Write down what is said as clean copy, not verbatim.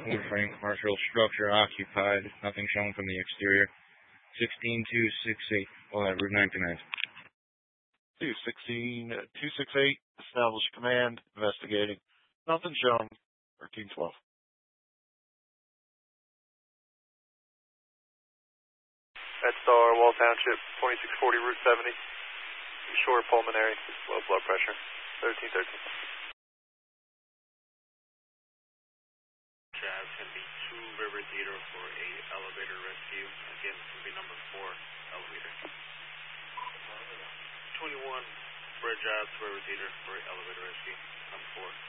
Frank Marshall, structure occupied, nothing shown from the exterior. 16268, we'll have Route 9 command. 268, establish command, investigating. Nothing shown, 1312. Red Star, Wall Township, 2640 Route 70. Short pulmonary, low blood pressure, 1313. Jazz can be 2 River Theater for a elevator rescue. Again, this will be number 4 elevator. 21 Bridge Ave, River Theater for elevator rescue, number 4.